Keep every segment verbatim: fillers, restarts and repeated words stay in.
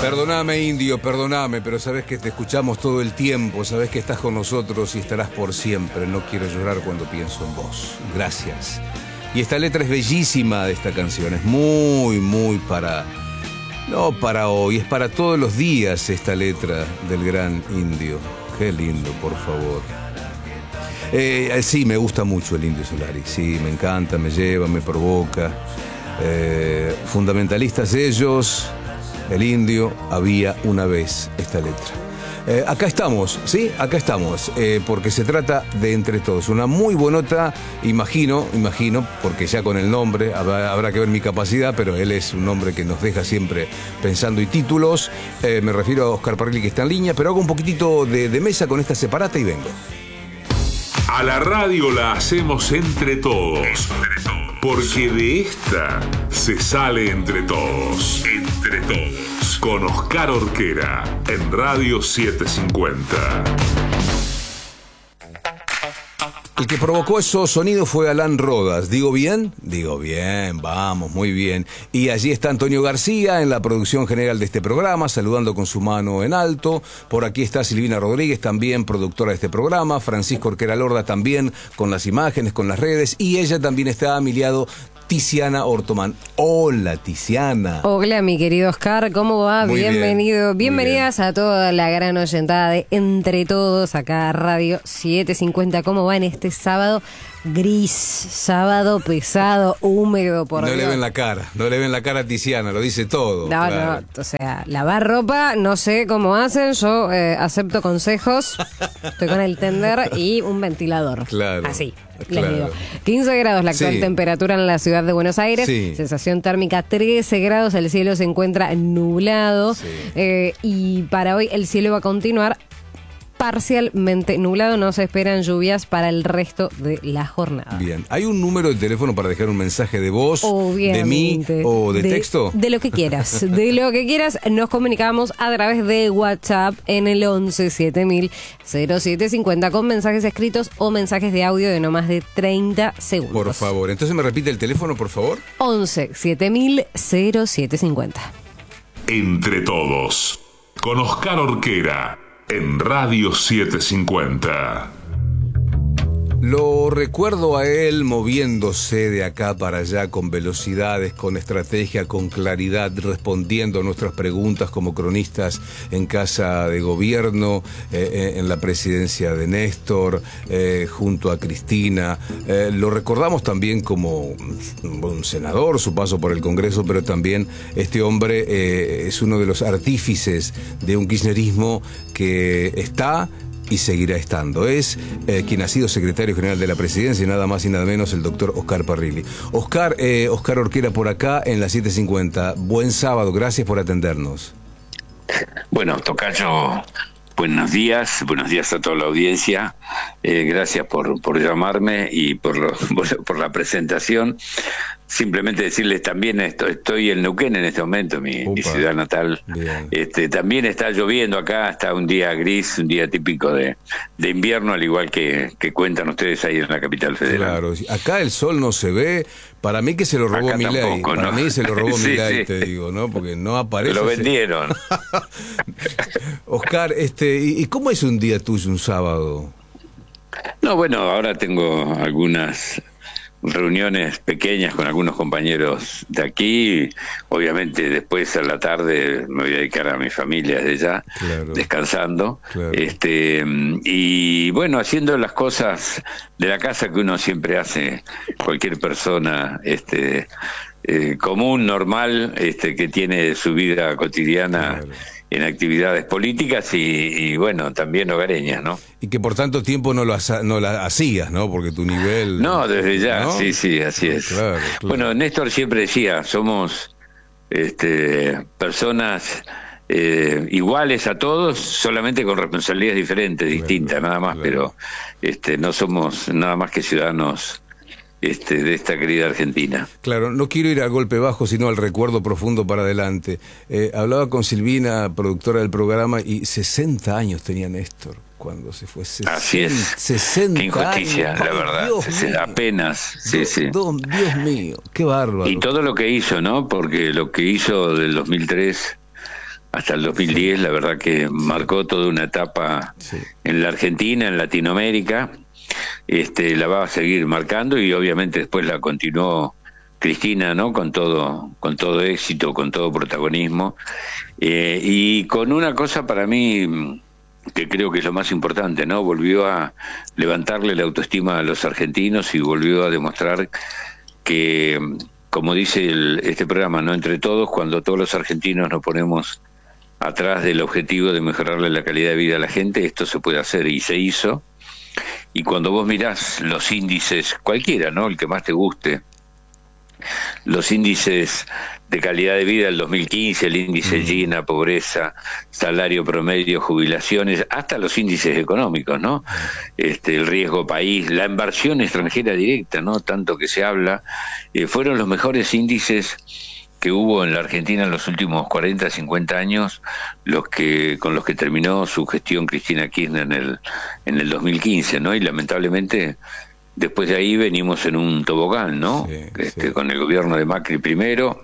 Perdóname, Indio, perdóname, pero sabes que te escuchamos todo el tiempo, sabes que estás con nosotros y estarás por siempre. No quiero llorar cuando pienso en vos. Gracias. Y esta letra es bellísima de esta canción, es muy, muy para... No para hoy, es para todos los días esta letra del gran Indio. Qué lindo, por favor. Eh, sí, me gusta mucho el Indio Solari, sí, me encanta, me lleva, me provoca. Eh, fundamentalistas ellos, el Indio, había una vez esta letra. Eh, acá estamos, ¿sí? Acá estamos, eh, porque se trata de Entre Todos. Una muy buenota, imagino, imagino, porque ya con el nombre habrá, habrá que ver mi capacidad, pero él es un hombre que nos deja siempre pensando. Y títulos, eh, me refiero a Oscar Parrilli, que está en línea, pero hago un poquitito de, de mesa con esta separata y vengo. A la radio la hacemos entre todos. Entre todos. Porque de esta se sale entre todos. Entre todos. Con Oscar Orquera en Radio setecientos cincuenta. El que provocó esos sonidos fue Alan Rodas. ¿Digo bien? Digo bien, vamos, muy bien. Y allí está Antonio García en la producción general de este programa, saludando con su mano en alto. Por aquí está Silvina Rodríguez, también productora de este programa. Francisco Orquera Lorda también con las imágenes, con las redes. Y ella también está, a mi lado, Tiziana Ortoman. Hola, Tiziana. Hola, mi querido Oscar, ¿cómo va? Muy Bienvenido. bien, Bienvenidas bien. a toda la gran oyentada de Entre Todos, acá a Radio setecientos cincuenta. ¿Cómo va en este sábado gris, sábado pesado, húmedo, por No Dios? le ven la cara, no le ven la cara a Tiziana, lo dice todo. No, claro. no, o sea, lavar ropa, no sé cómo hacen, yo eh, acepto consejos, estoy con el tender y un ventilador. Claro. Así. Claro. Les digo. quince grados la actual Sí. temperatura en la ciudad de Buenos Aires, Sí. sensación térmica trece grados, el cielo se encuentra nublado, Sí. eh, y para hoy el cielo va a continuar parcialmente nublado, no se esperan lluvias para el resto de la jornada. Bien, ¿hay un número de teléfono para dejar un mensaje de voz, de mí Obviamente. o de, de texto? De lo que quieras, de lo que quieras. Nos comunicamos a través de WhatsApp en el once siete mil cero siete cincuenta con mensajes escritos o mensajes de audio de no más de treinta segundos. Por favor, entonces me repite el teléfono, por favor. once siete mil cero siete cincuenta. Entre Todos. Con Oscar Orquera en Radio setecientos cincuenta. Lo recuerdo a él moviéndose de acá para allá con velocidades, con estrategia, con claridad, respondiendo a nuestras preguntas como cronistas en Casa de Gobierno, eh, en la presidencia de Néstor, eh, junto a Cristina. Eh, lo recordamos también como un senador, su paso por el Congreso, pero también este hombre eh, es uno de los artífices de un kirchnerismo que está y seguirá estando. Es eh, quien ha sido secretario general de la presidencia, nada más y nada menos, el doctor Oscar Parrilli. Oscar, eh, Oscar Orquera por acá en la setecientos cincuenta. Buen sábado, gracias por atendernos. Bueno, tocayo, buenos días, buenos días a toda la audiencia. Eh, gracias por, por llamarme y por, lo, por, por la presentación. Simplemente decirles también esto, estoy en Neuquén en este momento, mi, mi ciudad natal. Este, también está lloviendo acá, está un día gris, un día típico de, de invierno, al igual que, que cuentan ustedes ahí en la capital federal. Claro, acá el sol no se ve, para mí que se lo robó Milei, para ¿no? mí se lo robó sí, Milei, sí. te digo, ¿no? Porque no aparece. Lo vendieron. Oscar, este, ¿y, ¿y cómo es un día tuyo, un sábado? No, bueno, ahora tengo algunas reuniones pequeñas con algunos compañeros de aquí. Obviamente después a la tarde me voy a dedicar a mi familia desde ya, claro, descansando. Claro. Este, y bueno, haciendo las cosas de la casa que uno siempre hace, cualquier persona este, eh, común, normal, este, que tiene su vida cotidiana. Claro. En actividades políticas y, y bueno, también hogareñas, ¿no? Y que por tanto tiempo no lo ha, no la hacías, ¿no? Porque tu nivel... No, desde ya, ¿no? sí, sí, así es. Claro, claro. Bueno, Néstor siempre decía, somos este, personas eh, iguales a todos, solamente con responsabilidades diferentes, claro, distintas, nada más, claro, pero este, no somos nada más que ciudadanos Este, de esta querida Argentina. Claro, no quiero ir al golpe bajo, sino al recuerdo profundo para adelante. Eh, hablaba con Silvina, productora del programa, y sesenta años tenía Néstor cuando se fue. sesenta, Así es. sesenta qué injusticia, años. la verdad. Dios Apenas. Sí, Dios, sí. Dios, Dios mío, qué bárbaro. Y todo lo que hizo, ¿no? Porque lo que hizo del dos mil tres hasta el dos mil diez, la verdad que marcó toda una etapa sí. en la Argentina, en Latinoamérica. Este, la va a seguir marcando y obviamente después la continuó Cristina, ¿no? Con todo, con todo éxito, con todo protagonismo, eh, y con una cosa para mí que creo que es lo más importante, ¿no? Volvió a levantarle la autoestima a los argentinos y volvió a demostrar que, como dice el, este programa, ¿no? Entre todos, cuando todos los argentinos nos ponemos atrás del objetivo de mejorarle la calidad de vida a la gente, esto se puede hacer, y se hizo. Y cuando vos mirás los índices, cualquiera, ¿no? El que más te guste, los índices de calidad de vida del dos mil quince, el índice Gini, pobreza, salario promedio, jubilaciones, hasta los índices económicos, ¿no? Este, el riesgo país, la inversión extranjera directa, ¿no? Tanto que se habla, eh, fueron los mejores índices que hubo en la Argentina en los últimos cuarenta, cincuenta años, los que con los que terminó su gestión Cristina Kirchner en el en el dos mil quince, ¿no? Y lamentablemente después de ahí venimos en un tobogán, ¿no? Sí, este, sí. Con el gobierno de Macri primero,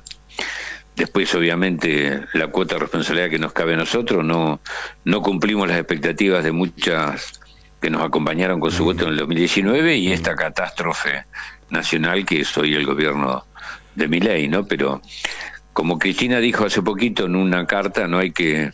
después obviamente la cuota de responsabilidad que nos cabe a nosotros, no no cumplimos las expectativas de muchas que nos acompañaron con su mm. voto en el dos mil diecinueve y mm. esta catástrofe nacional que es hoy el gobierno de Milei, ¿no? Pero como Cristina dijo hace poquito en una carta, no hay que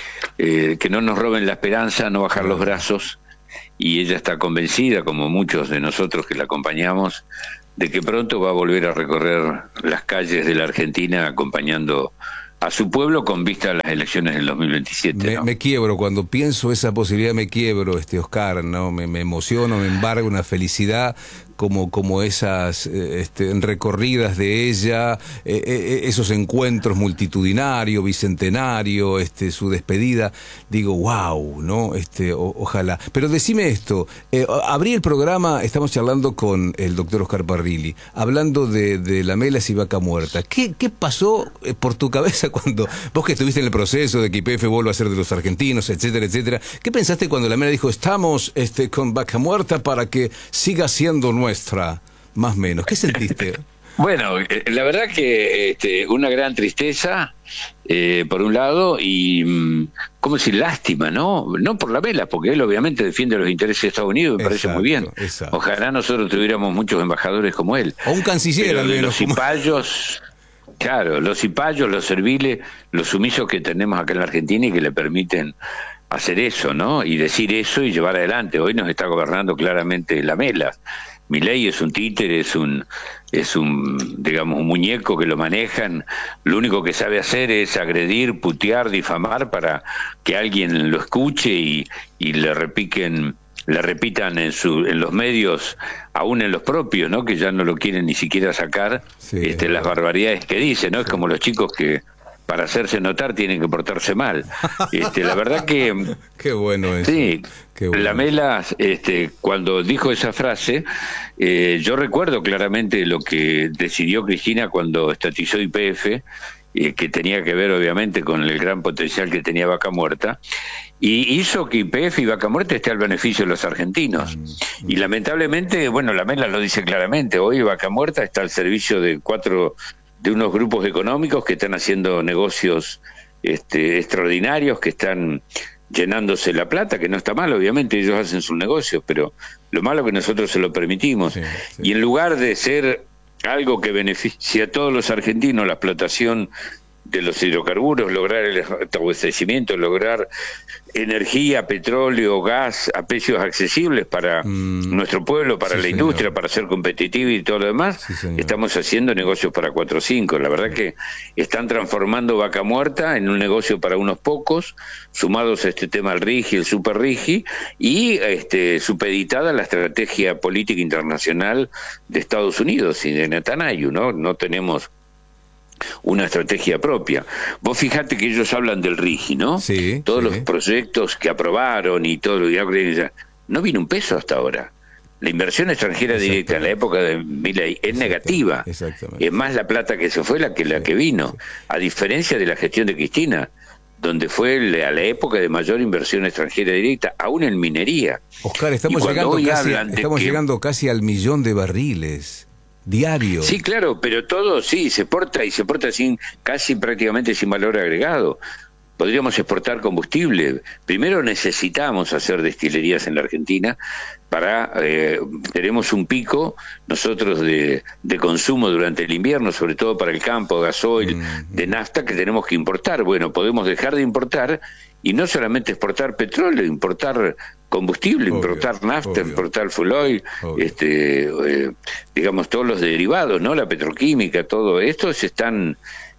eh, que no nos roben la esperanza, no bajar los brazos, y ella está convencida, como muchos de nosotros que la acompañamos, de que pronto va a volver a recorrer las calles de la Argentina acompañando a su pueblo con vista a las elecciones del dos mil veintisiete. Me, ¿no? me quiebro, cuando pienso esa posibilidad me quiebro, este Oscar, ¿no? Me, me emociono, me embarga una felicidad como como esas este, recorridas de ella, eh, eh, esos encuentros multitudinarios, bicentenario, este, su despedida. Digo, wow, ¿no? Este, o, ojalá. Pero decime esto, eh, abrí el programa, estamos charlando con el doctor Oscar Parrilli, hablando de, de Lamelas y Vaca Muerta. ¿Qué, qué pasó por tu cabeza cuando, vos que estuviste en el proceso de que Y P F vuelva a ser de los argentinos, etcétera, etcétera? ¿Qué pensaste cuando Lamela dijo, estamos este, con Vaca Muerta para que siga siendo nuestra? Más o menos. ¿Qué sentiste? Bueno, la verdad que este, una gran tristeza, eh, por un lado, y, ¿cómo decir? Lástima, ¿no? No por Lamela, porque él obviamente defiende los intereses de Estados Unidos, me parece muy bien. Exacto. Ojalá nosotros tuviéramos muchos embajadores como él. O un canciller, al menos. Los cipayos, claro, los cipayos, los serviles, los sumisos que tenemos acá en la Argentina y que le permiten hacer eso, ¿no? Y decir eso y llevar adelante. Hoy nos está gobernando claramente Lamela. Milei es un títere, es un, es un, digamos, un muñeco que lo manejan. Lo único que sabe hacer es agredir, putear, difamar para que alguien lo escuche y, y le repiquen, le repitan en su, en los medios, aún en los propios, ¿no? Que ya no lo quieren ni siquiera sacar, sí, este, las barbaridades que dice, ¿no? Es como los chicos que para hacerse notar tienen que portarse mal. Este, la verdad que... Qué bueno eso. Sí, Qué bueno. Lamela, este, cuando dijo esa frase, eh, yo recuerdo claramente lo que decidió Cristina cuando estatizó Y P F, eh, que tenía que ver obviamente con el gran potencial que tenía Vaca Muerta, y hizo que Y P F y Vaca Muerta esté al beneficio de los argentinos. Mm. Y lamentablemente, bueno, Lamela lo dice claramente, hoy Vaca Muerta está al servicio de cuatro... de unos grupos económicos que están haciendo negocios este, extraordinarios, que están llenándose la plata, que no está mal, obviamente, ellos hacen sus negocios, pero lo malo es que nosotros se lo permitimos. Sí, sí. Y en lugar de ser algo que beneficie a todos los argentinos, la explotación de los hidrocarburos, lograr el abastecimiento, lograr energía, petróleo, gas a precios accesibles para mm. nuestro pueblo, para sí, la industria, señor. Para ser competitivo y todo lo demás, sí, estamos haciendo negocios para cuatro o cinco. La verdad sí. que están transformando Vaca Muerta en un negocio para unos pocos, sumados a este tema al RIGI, el Super RIGI, y este, supeditada a la estrategia política internacional de Estados Unidos y de Netanyahu, ¿no? No tenemos una estrategia propia. Vos fijate que ellos hablan del RIGI, ¿no? Sí, Todos sí. los proyectos que aprobaron y todo lo que no vino un peso hasta ahora. La inversión extranjera directa en la época de Milei es negativa. Exactamente. Es más la plata que se fue la que la sí, que vino. Sí. A diferencia de la gestión de Cristina, donde fue a la época de mayor inversión extranjera directa, aún en minería. Oscar, estamos, llegando casi, estamos que... llegando casi al millón de barriles. Diario. Sí, claro, pero todo sí, se porta y se porta sin casi prácticamente sin valor agregado. podríamos exportar combustible. Primero necesitamos hacer destilerías en la Argentina para, eh, tenemos un pico nosotros de, de consumo durante el invierno, sobre todo para el campo, gasoil, mm-hmm. de nafta, que tenemos que importar. Bueno, podemos dejar de importar y no solamente exportar petróleo, importar combustible, obvio, importar nafta, obvio. importar fuel oil, obvio. este, eh, digamos, todos los derivados, ¿no? La petroquímica, todo esto se están...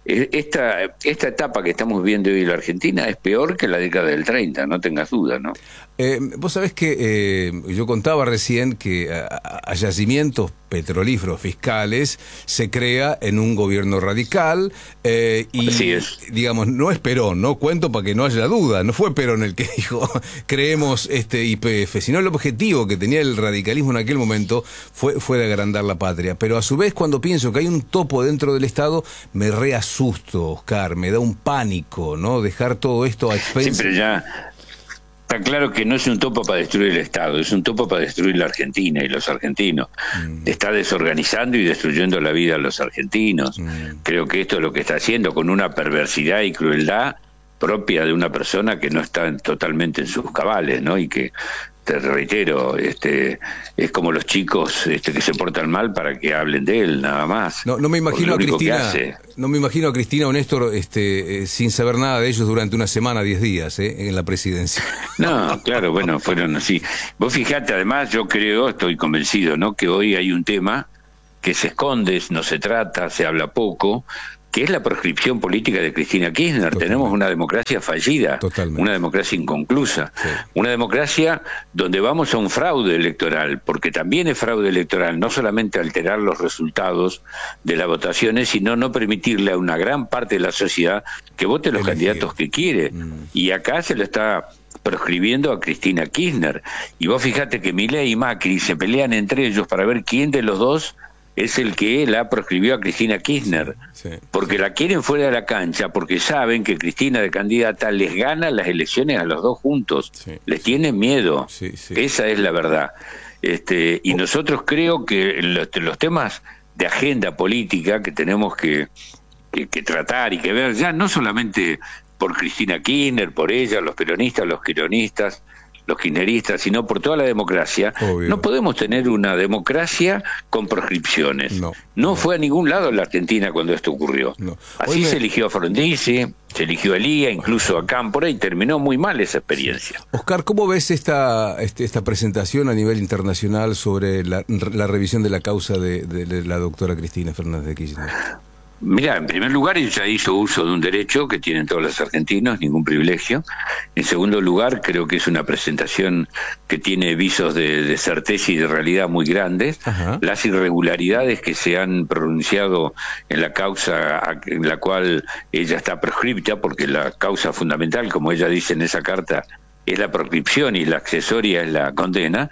Esta, esta etapa que estamos viendo hoy en la Argentina es peor que la década del treinta, no tengas duda, ¿no? Eh, vos sabés que eh, yo contaba recién que a, a yacimientos petrolíferos fiscales se crea en un gobierno radical eh, y, digamos, no es Perón, no cuento para que no haya duda, no fue Perón el que dijo creemos este I P F, sino el objetivo que tenía el radicalismo en aquel momento fue, fue de agrandar la patria. Pero a su vez, cuando pienso que hay un topo dentro del Estado, me reasusto, Oscar, me da un pánico, ¿no? Dejar todo esto a expensas. Siempre ya... Está claro que no es un topo para destruir el Estado, es un topo para destruir la Argentina y los argentinos. Mm. Está desorganizando y destruyendo la vida de los argentinos. Mm. Creo que esto es lo que está haciendo, con una perversidad y crueldad propia de una persona que no está totalmente en sus cabales, ¿no? Y que, te reitero, este, es como los chicos este, que se portan mal para que hablen de él, nada más. No, no me imagino a Cristina, no me imagino a Cristina o Néstor este, eh, sin saber nada de ellos durante una semana, diez días, eh, en la presidencia. No, claro, bueno, fueron así. Vos fijate, además, yo creo, estoy convencido, ¿no? Que hoy hay un tema que se esconde, no se trata, se habla poco, que es la proscripción política de Cristina Kirchner. Totalmente. Tenemos una democracia fallida, Totalmente. una democracia inconclusa, sí. una democracia donde vamos a un fraude electoral, porque también es fraude electoral, no solamente alterar los resultados de las votaciones, sino no permitirle a una gran parte de la sociedad que vote los Elegir. candidatos que quiere. Mm. Y acá se lo está proscribiendo a Cristina Kirchner. Y vos fíjate que Milei y Macri se pelean entre ellos para ver quién de los dos es el que la proscribió a Cristina Kirchner, sí, sí, porque sí. la quieren fuera de la cancha, porque saben que Cristina de candidata les gana las elecciones a los dos juntos, sí, les tienen miedo, sí, sí. esa es la verdad. Este, y oh. nosotros creo que los, los temas de agenda política que tenemos que, que, que tratar y que ver, ya no solamente por Cristina Kirchner, por ella, los peronistas, los quironistas, los kirchneristas, sino por toda la democracia. Obvio. No podemos tener una democracia con proscripciones. No, no, no fue a ningún lado en la Argentina cuando esto ocurrió. No. Así Oye, se eligió a Frondizi, se eligió a Elía, incluso a Cámpora, y terminó muy mal esa experiencia. Oscar, ¿cómo ves esta este, esta presentación a nivel internacional sobre la, la revisión de la causa de, de, de la doctora Cristina Fernández de Kirchner? Mirá, en primer lugar, ella hizo uso de un derecho que tienen todos los argentinos, ningún privilegio. En segundo lugar, creo que es una presentación que tiene visos de, de certeza y de realidad muy grandes. Ajá. Las irregularidades que se han pronunciado en la causa en la cual ella está proscripta, porque la causa fundamental, como ella dice en esa carta, es la proscripción y la accesoria es la condena,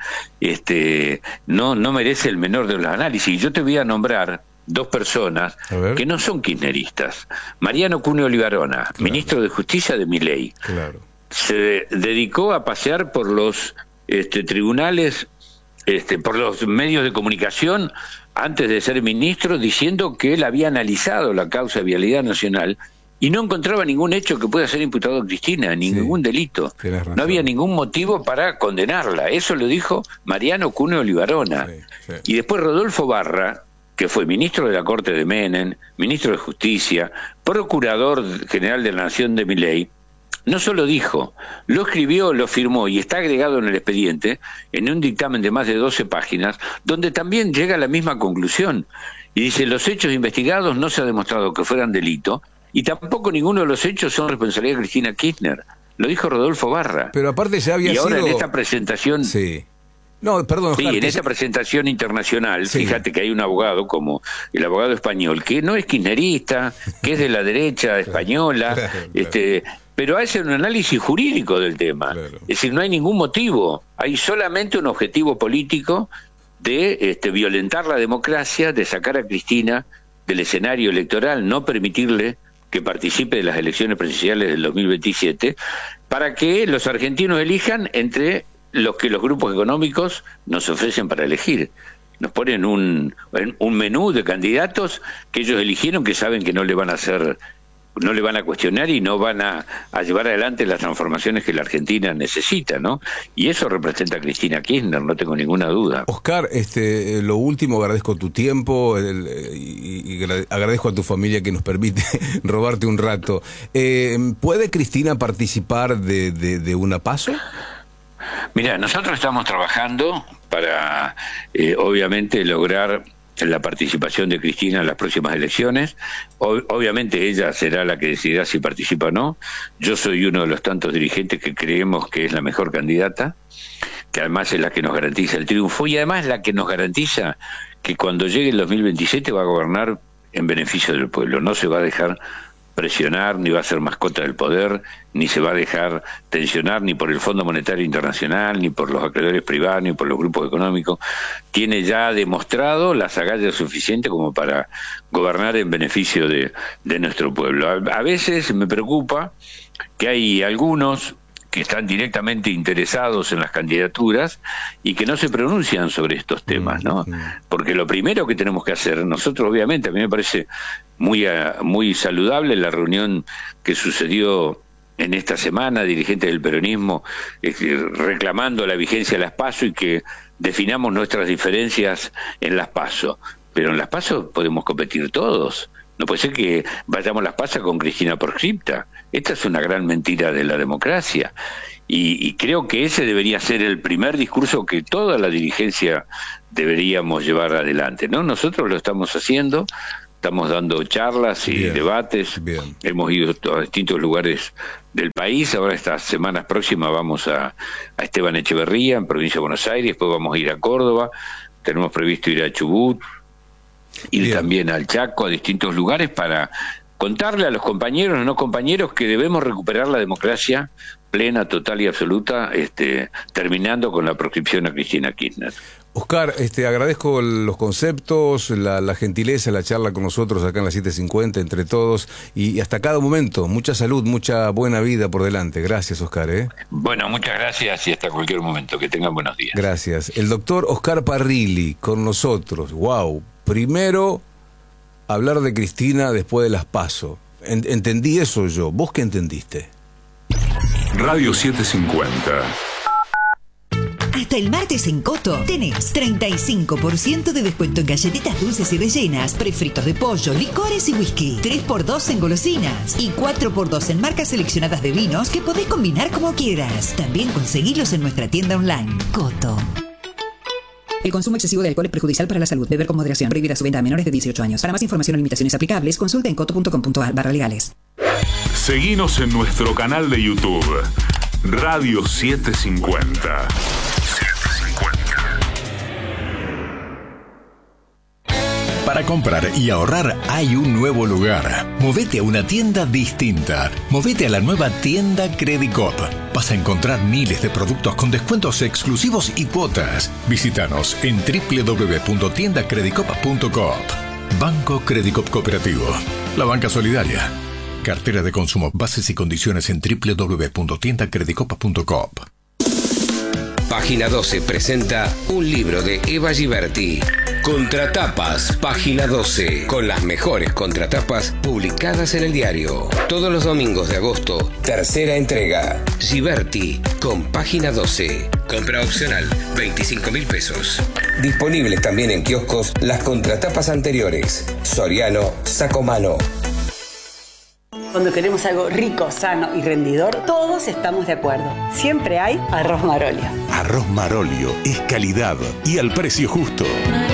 este, no, no merece el menor de los análisis. Yo te voy a nombrar dos personas que no son kirchneristas. Mariano Cuneo Olivarona, claro. ministro de Justicia de Milei, claro. se dedicó a pasear por los este, tribunales, este, por los medios de comunicación antes de ser ministro, diciendo que él había analizado la causa de vialidad nacional y no encontraba ningún hecho que pueda ser imputado a Cristina, ni sí, ningún delito. No había ningún motivo para condenarla. Eso lo dijo Mariano Cuneo Olivarona. Sí, sí. Y después Rodolfo Barra, que fue ministro de la Corte de Menem, ministro de Justicia, procurador general de la Nación de Milei, no solo dijo, lo escribió, lo firmó y está agregado en el expediente, en un dictamen de más de doce páginas, donde también llega a la misma conclusión. Y dice, los hechos investigados no se ha demostrado que fueran delito, y tampoco ninguno de los hechos son responsabilidad de Cristina Kirchner. Lo dijo Rodolfo Barra. Pero aparte ya había y ahora sido... en esta presentación... Sí. No, perdón, sí, en esa presentación internacional, sí. fíjate que hay un abogado como el abogado español, que no es kirchnerista, que es de la derecha española, claro, claro. este pero hace un análisis jurídico del tema. Claro. Es decir, no hay ningún motivo, hay solamente un objetivo político de este, violentar la democracia, de sacar a Cristina del escenario electoral, no permitirle que participe de las elecciones presidenciales del dos mil veintisiete, para que los argentinos elijan entre los que los grupos económicos nos ofrecen para elegir. Nos ponen un, un menú de candidatos que ellos eligieron, que saben que no le van a hacer no le van a cuestionar y no van a, a llevar adelante las transformaciones que la Argentina necesita, ¿no? Y eso representa a Cristina Kirchner, no tengo ninguna duda. Oscar, este, lo último, agradezco tu tiempo el, y, y agradezco a tu familia que nos permite robarte un rato. Eh, ¿Puede Cristina participar de, de, de una PASO? Mira, nosotros estamos trabajando para, eh, obviamente, lograr la participación de Cristina en las próximas elecciones. O, obviamente ella será la que decidirá si participa o no. Yo soy uno de los tantos dirigentes que creemos que es la mejor candidata, que además es la que nos garantiza el triunfo y además es la que nos garantiza que cuando llegue el dos mil veintisiete va a gobernar en beneficio del pueblo. No se va a dejar presionar, ni va a ser mascota del poder, ni se va a dejar tensionar ni por el Fondo Monetario Internacional, ni por los acreedores privados, ni por los grupos económicos. Tiene ya demostrado las agallas suficientes como para gobernar en beneficio de, de nuestro pueblo. A, a veces me preocupa que hay algunos que están directamente interesados en las candidaturas y que no se pronuncian sobre estos temas, ¿no? Porque lo primero que tenemos que hacer, nosotros obviamente, a mí me parece muy, muy saludable la reunión que sucedió en esta semana, dirigentes del peronismo eh, reclamando la vigencia de las PASO y que definamos nuestras diferencias en las PASO. Pero en las PASO podemos competir todos. No puede ser que vayamos las PASO con Cristina proscripta. Esta es una gran mentira de la democracia. Y, y creo que ese debería ser el primer discurso que toda la dirigencia deberíamos llevar adelante, ¿no? Nosotros lo estamos haciendo, estamos dando charlas y bien, debates. Bien. Hemos ido a distintos lugares del país. Ahora estas semanas próximas vamos a, a Esteban Echeverría, en provincia de Buenos Aires. Después vamos a ir a Córdoba. Tenemos previsto ir a Chubut. Ir bien. También al Chaco, a distintos lugares para contarle a los compañeros y no compañeros que debemos recuperar la democracia plena, total y absoluta, este, terminando con la proscripción a Cristina Kirchner. Oscar, este, agradezco los conceptos, la, la gentileza, la charla con nosotros acá en la siete cincuenta, entre todos, y, y hasta cada momento. Mucha salud, mucha buena vida por delante. Gracias, Oscar. ¿eh? Bueno, muchas gracias y hasta cualquier momento. Que tengan buenos días. Gracias. El doctor Oscar Parrilli con nosotros. Wow. Primero, hablar de Cristina después de las PASO. En, entendí eso yo. ¿Vos qué entendiste? Radio setecientos cincuenta. Hasta el martes en Coto tenés treinta y cinco por ciento de descuento en galletitas dulces y rellenas, prefritos de pollo, licores y whisky. tres por dos en golosinas y cuatro por dos en marcas seleccionadas de vinos que podés combinar como quieras. También conseguilos en nuestra tienda online. Coto. El consumo excesivo de alcohol es perjudicial para la salud. Beber con moderación. Prohibida su venta a menores de dieciocho años. Para más información o limitaciones aplicables, consulta en coto punto com punto ar barra legales. Seguinos en nuestro canal de YouTube, Radio setecientos cincuenta. Para comprar y ahorrar hay un nuevo lugar. Movete a una tienda distinta. Movete a la nueva tienda Credicop. Vas a encontrar miles de productos con descuentos exclusivos y cuotas. Visítanos en doble u doble u doble u punto tienda credicop punto coop. Banco Credicop Cooperativo. La banca solidaria. Cartera de consumo. Bases y condiciones en doble u doble u doble u punto tienda credicop punto coop. Página doce presenta un libro de Eva Giberti. Contratapas, Página doce, con las mejores contratapas publicadas en el diario. Todos los domingos de agosto, tercera entrega. Giberti, con Página doce. Compra opcional, veinticinco mil pesos. Disponibles también en kioscos las contratapas anteriores. Soriano, Sacomano. Cuando queremos algo rico, sano y rendidor, todos estamos de acuerdo. Siempre hay arroz Marolio. Arroz Marolio es calidad y al precio justo.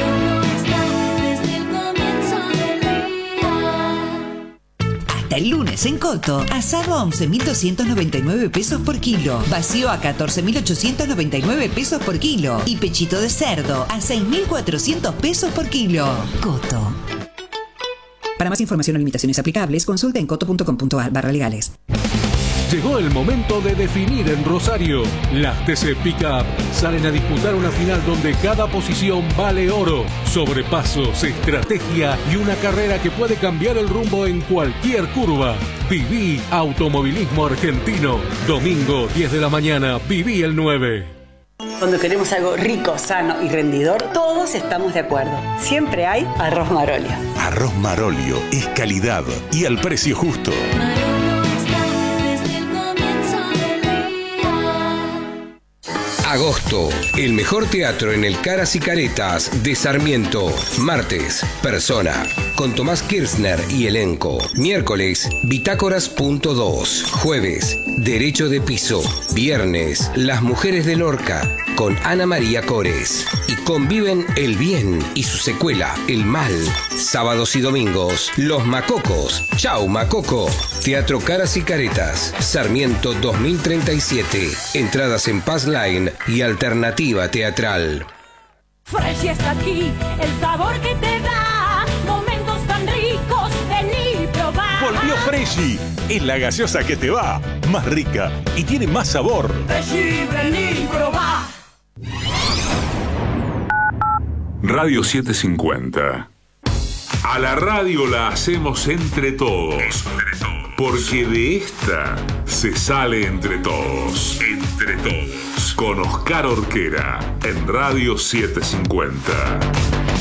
Hasta el lunes en Coto, asado a once mil doscientos noventa y nueve pesos por kilo, vacío a catorce mil ochocientos noventa y nueve pesos por kilo y pechito de cerdo a seis mil cuatrocientos pesos por kilo. Coto. Para más información o limitaciones aplicables, consulta en coto punto com punto ar barra legales. Llegó el momento de definir en Rosario. Las T C Pickup salen a disputar una final donde cada posición vale oro. Sobrepasos, estrategia y una carrera que puede cambiar el rumbo en cualquier curva. Viví Automovilismo Argentino. Domingo, diez de la mañana, Viví el nueve. Cuando queremos algo rico, sano y rendidor, todos estamos de acuerdo. Siempre hay arroz Marolio. Arroz Marolio es calidad y al precio justo. Agosto, el mejor teatro en el Caras y Caretas de Sarmiento. Martes, Persona, con Tomás Kirchner y elenco. Miércoles, Bitácoras punto dos. Jueves, Derecho de Piso. Viernes, Las Mujeres de Lorca, con Ana María Cores. Y conviven el bien y su secuela, el mal. Sábados y domingos, Los Macocos. Chau, Macoco. Teatro Caras y Caretas, Sarmiento dos mil treinta y siete. Entradas en Pass Line y Alternativa Teatral. Fresh está aquí, el sabor que te da momentos tan ricos, vení y probá. Volvió Freshy, es la gaseosa que te va, más rica y tiene más sabor. Freshy, vení y probá. Radio setecientos cincuenta. A la radio la hacemos entre todos. Porque de esta se sale entre todos. Entre todos. Con Oscar Orquera en Radio setecientos cincuenta.